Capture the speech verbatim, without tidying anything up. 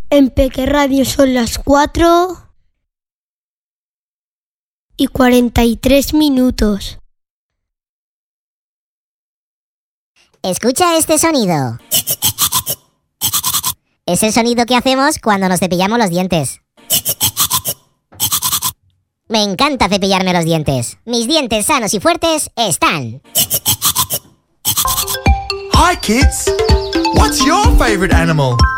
En Peque Radio son las cuatro y cuarenta y tres minutos. Escucha este sonido. Es el sonido que hacemos cuando nos cepillamos los dientes. Me encanta cepillarme los dientes. Mis dientes sanos y fuertes están. Hi kids! What's your favorite animal?